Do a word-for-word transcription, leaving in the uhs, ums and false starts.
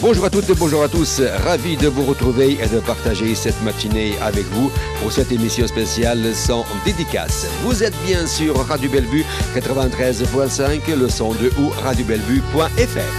Bonjour à toutes et bonjour à tous. Ravi de vous retrouver et de partager cette matinée avec vous pour cette émission spéciale sans dédicace. Vous êtes bien sur Radio Bellevue quatre-vingt-treize point cinq, le cent deux ou radio bellevue point f r.